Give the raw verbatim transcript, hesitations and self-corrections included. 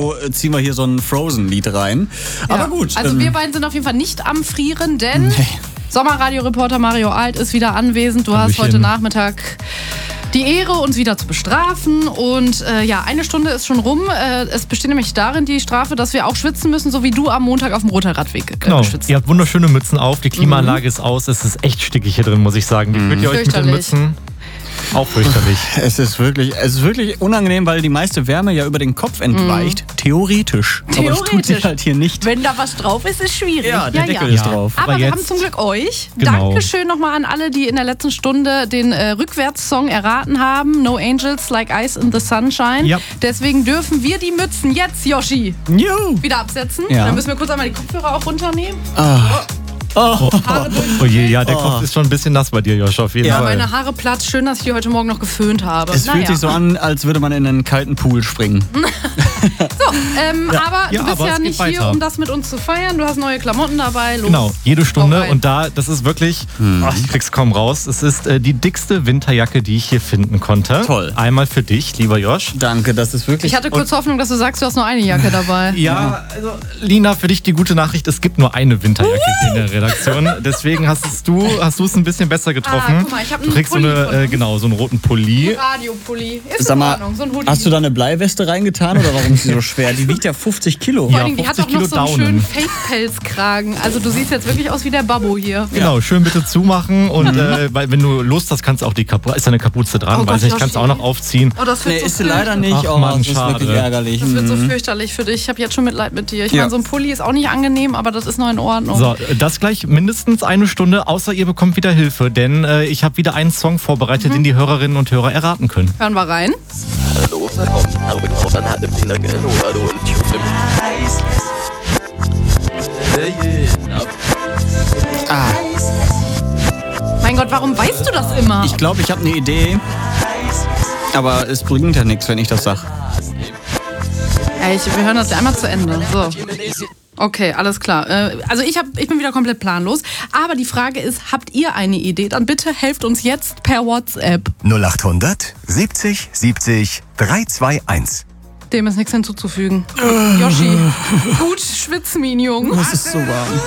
so äh, ziehen wir hier so ein Frozen-Lied rein. Ja. Aber gut. Also ähm, wir beiden sind auf jeden Fall nicht am Frieren, denn Nee. Sommerradio-Reporter Mario Alt ist wieder anwesend. Du hast Hallöchen. heute Nachmittag die Ehre, uns wieder zu bestrafen. Und äh, ja, eine Stunde ist schon rum. Äh, es besteht nämlich darin die Strafe, dass wir auch schwitzen müssen, so wie du am Montag auf dem Roter-Radweg äh, Genau, geschwitzt. ihr habt wunderschöne Mützen auf, die Klimaanlage ist aus, es ist echt stickig hier drin, muss ich sagen. Wie fühlt ihr euch mit den Fürchterlich. Mützen? Auch fürchterlich. Es ist wirklich, es ist wirklich unangenehm, weil die meiste Wärme ja über den Kopf entweicht. Theoretisch. Aber das tut Theoretisch. sich halt hier nicht. Wenn da was drauf ist, ist schwierig. Ja, der ja, Deckel ja. ist drauf. Aber, Aber wir jetzt- haben zum Glück euch. Genau. Dankeschön nochmal an alle, die in der letzten Stunde den äh, Rückwärtssong erraten haben. No Angels Like Ice in the Sunshine. Ja. Deswegen dürfen wir die Mützen jetzt, Yoshi, Juhu. wieder absetzen. Ja. Dann müssen wir kurz einmal die Kopfhörer auch runternehmen. Oh, Haare durch. oh je, ja, der Kopf ist schon ein bisschen nass bei dir, Josh, auf jeden Ja, Fall. Meine Haare platt. Schön, dass ich die heute Morgen noch geföhnt habe. Es fühlt Naja. sich so an, als würde man in einen kalten Pool springen. Ähm, aber Ja, du bist aber ja es geht nicht hier, weiter. um das mit uns zu feiern. Du hast neue Klamotten dabei. Los. Genau, jede Stunde Hau rein. und da, das ist wirklich, ach, ich krieg's kaum raus, es ist äh, die dickste Winterjacke, die ich hier finden konnte. Toll. Einmal für dich, lieber Josh. Danke, das ist wirklich... Ich hatte kurz Hoffnung, dass du sagst, du hast nur eine Jacke dabei. Ja, also Lina, für dich die gute Nachricht, es gibt nur eine Winterjacke hier in der Redaktion. Deswegen hast es du, hast du es ein bisschen besser getroffen. Ah, guck mal, ich hab du einen kriegst so Pulli eine, von äh, uns. genau, so einen roten Pulli. Radiopulli. Ist Sag in mal, Ordnung. So ein Hoodie. hast du da eine Bleiweste reingetan oder warum ist sie so schwer? Die wiegt ja fünfzig Kilo. Vor Ja, allem, die hat fünfzig auch noch Kilo so einen schönen Daunen. Fake-Pelzkragen. Also du siehst jetzt wirklich aus wie der Babbo hier. Genau, schön bitte zumachen und äh, weil, wenn du Lust hast, kannst du auch die Kapuze, ist da eine Kapuze dran, Oh weiß Gott, nicht, kannst du auch Yoshi. noch aufziehen. Oh, das wird Nee, so ist sie leider fürchterlich. nicht. Ach, Oh, Mann, das ist wirklich schade. ärgerlich. Das wird so Mhm. fürchterlich für dich. Ich habe jetzt schon Mitleid mit dir. Ich Ja. meine, so ein Pulli ist auch nicht angenehm, aber das ist noch in Ordnung. So, das gleich mindestens eine Stunde, außer ihr bekommt wieder Hilfe, denn äh, ich habe wieder einen Song vorbereitet, den die Hörerinnen und Hörer erraten können. Hören wir rein. Ah, Mein Gott, warum weißt du das immer? ich glaube, ich habe eine Idee. Aber es bringt ja nichts, wenn ich das sag. Ja, ich, wir hören das ja einmal zu Ende. So. Okay, alles klar. Äh, Also ich, hab, ich bin wieder komplett planlos. Aber die Frage ist, habt ihr eine Idee? Dann bitte helft uns jetzt per WhatsApp. null achthundert siebzig siebzig dreihundertzweiundundzwanzig. Dem ist nichts hinzuzufügen. Yoshi, gut schwitzen, mein Junge. Es ist so warm.